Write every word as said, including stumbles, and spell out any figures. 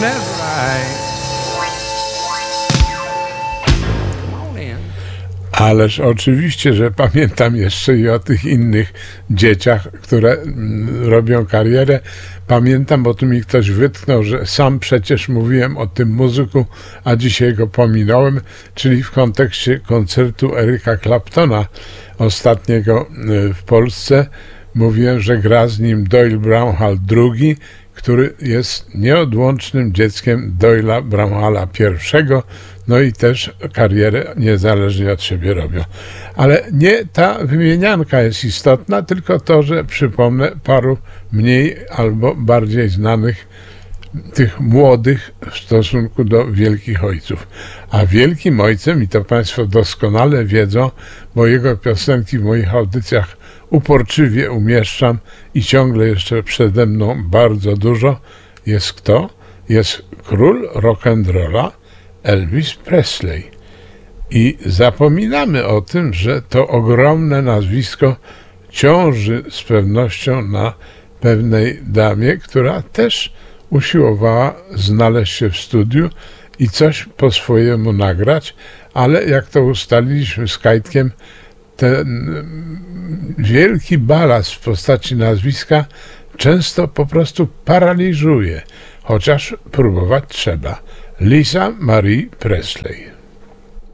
that right. Ależ oczywiście, że pamiętam jeszcze i o tych innych dzieciach, które mm, robią karierę. Pamiętam, bo tu mi ktoś wytknął, że sam przecież mówiłem o tym muzyku, a dzisiaj go pominąłem, czyli w kontekście koncertu Erica Claptona, ostatniego y, w Polsce. Mówiłem, że gra z nim Doyle Brownhall drugi, który jest nieodłącznym dzieckiem Doyla Brownhalla pierwszego, no i też karierę niezależnie od siebie robią. Ale nie ta wymienianka jest istotna, tylko to, że przypomnę paru mniej albo bardziej znanych tych młodych w stosunku do wielkich ojców. A wielkim ojcem, i to Państwo doskonale wiedzą, bo jego piosenki w moich audycjach uporczywie umieszczam i ciągle jeszcze przede mną bardzo dużo, jest kto? Jest król rock'n'rolla Elvis Presley. I zapominamy o tym, że to ogromne nazwisko ciąży z pewnością na pewnej damie, która też usiłowała znaleźć się w studiu i coś po swojemu nagrać, ale jak to ustaliliśmy z Kajtkiem, ten wielki balast w postaci nazwiska często po prostu paraliżuje, chociaż próbować trzeba. Lisa Marie Presley.